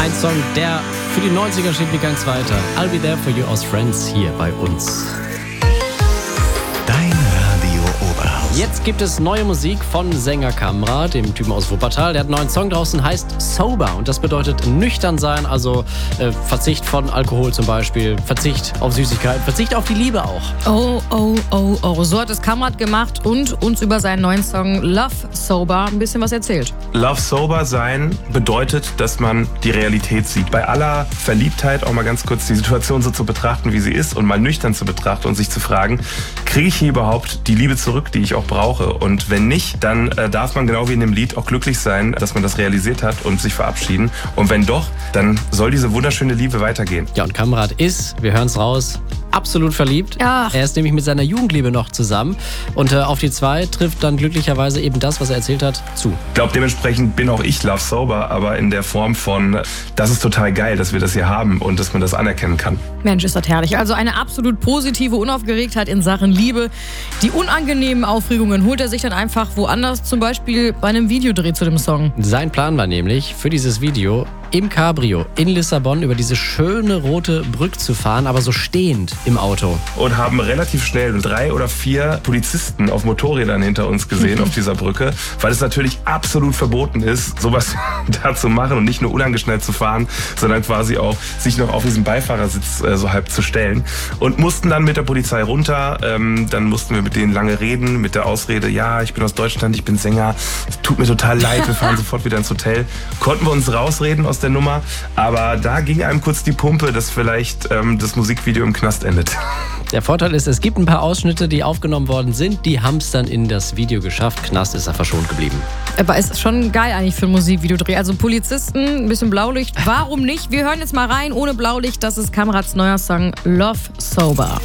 Ein Song, der für die 90er steht wie kein zweiter. I'll Be There For You aus Friends hier bei uns. Dein Radio Oberhausen. Jetzt gibt es neue Musik von Sänger Kamra, dem Typen aus Wuppertal. Der hat einen neuen Song draußen, heißt Sober. Und das bedeutet nüchtern sein, also Verzicht von Alkohol zum Beispiel, Verzicht auf Süßigkeiten, Verzicht auf die Liebe auch. Oh. So hat es Kamra gemacht und uns über seinen neuen Song Love Sober ein bisschen was erzählt. Love Sober sein bedeutet, dass man die Realität sieht. Bei aller Verliebtheit auch mal ganz kurz die Situation so zu betrachten, wie sie ist und mal nüchtern zu betrachten und sich zu fragen, kriege ich hier überhaupt die Liebe zurück, die ich auch brauche? Und wenn nicht, dann darf man genau wie in dem Lied auch glücklich sein, dass man das realisiert hat und sich verabschieden. Und wenn doch, dann soll diese wunderschöne Liebe weitergehen. Ja, und Kamrat ist, wir hören es raus, absolut verliebt. Ach. Er ist nämlich mit seiner Jugendliebe noch zusammen. Und auf die 2 trifft dann glücklicherweise eben das, was er erzählt hat, zu. Ich glaube, dementsprechend bin auch ich Love Sober, aber in der Form von, das ist total geil, dass wir das hier haben und dass man das anerkennen kann. Mensch, ist das herrlich. Also eine absolut positive Unaufgeregtheit in Sachen Liebe. Die unangenehmen Aufregungen holt er sich dann einfach woanders, zum Beispiel bei einem Videodreh zu dem Song. Sein Plan war nämlich, für dieses Video im Cabrio in Lissabon über diese schöne rote Brücke zu fahren, aber so stehend im Auto. Und haben relativ schnell 3 oder 4 Polizisten auf Motorrädern hinter uns gesehen auf dieser Brücke, weil es natürlich absolut verboten ist, sowas da zu machen und nicht nur unangeschnallt zu fahren, sondern quasi auch sich noch auf diesen Beifahrersitz so halb zu stellen. Und mussten dann mit der Polizei runter, dann mussten wir mit denen lange reden, mit der Ausrede, ja, ich bin aus Deutschland, ich bin Sänger, es tut mir total leid, wir fahren sofort wieder ins Hotel. Konnten wir uns rausreden aus der Nummer, aber da ging einem kurz die Pumpe, dass vielleicht das Musikvideo im Knast endet. Der Vorteil ist, es gibt ein paar Ausschnitte, die aufgenommen worden sind, die haben es dann in das Video geschafft. Knast ist er verschont geblieben. Aber ist schon geil eigentlich für ein Musikvideodreh. Also Polizisten, ein bisschen Blaulicht, warum nicht? Wir hören jetzt mal rein ohne Blaulicht. Das ist Kamrats neuer Song Love Sober.